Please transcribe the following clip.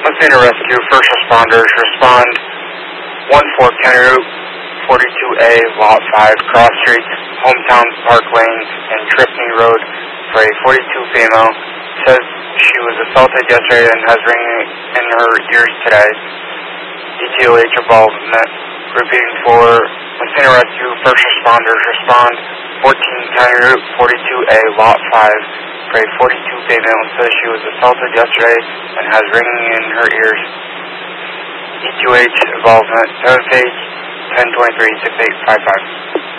Messina Rescue, first responders, respond 14 County Route 42A, Lot 5, Cross Streets, Hometown Park Lane, and Tripney Road for a 42 female. Says she was assaulted yesterday and has ringing in her ears today. ETOH involvement. Repeating for Messina Rescue, first responders, respond 14 County Route 42A, Lot 5 for a 42 female. Says she was assaulted yesterday and has ringing in her ears. ETOH involvement. 7 Page 1023-6855.